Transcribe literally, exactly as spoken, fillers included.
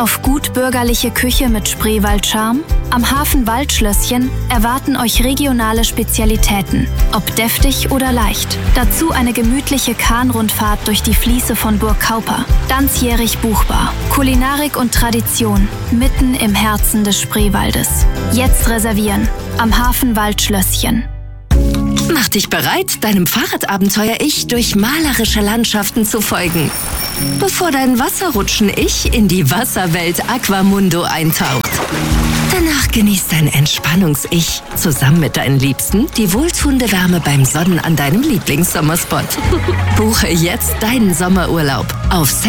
auf gut bürgerliche Küche mit Spreewald-Charme? Am Hafen Waldschlösschen erwarten euch regionale Spezialitäten, ob deftig oder leicht. Dazu eine gemütliche Kahnrundfahrt durch die Fließe von Burg Kauper. Ganzjährig buchbar. Kulinarik und Tradition mitten im Herzen des Spreewaldes. Jetzt reservieren am Hafen Waldschlösschen. Mach dich bereit, deinem Fahrradabenteuer-Ich durch malerische Landschaften zu folgen, bevor dein Wasserrutschen-Ich in die Wasserwelt Aquamundo eintaucht. Danach genießt dein Entspannungs-Ich zusammen mit deinen Liebsten die wohltuende Wärme beim Sonnen an deinem Lieblingssommerspot. Buche jetzt deinen Sommerurlaub auf